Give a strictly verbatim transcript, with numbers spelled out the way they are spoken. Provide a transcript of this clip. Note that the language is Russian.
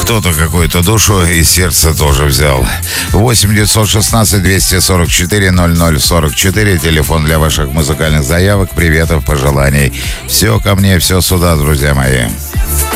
кто-то какую-то душу и сердце тоже взял. восемь девятьсот шестнадцать двести сорок четыре ноль ноль сорок четыре. Телефон для ваших музыкальных заявок, приветов, пожеланий. Все ко мне, все сюда, друзья мои.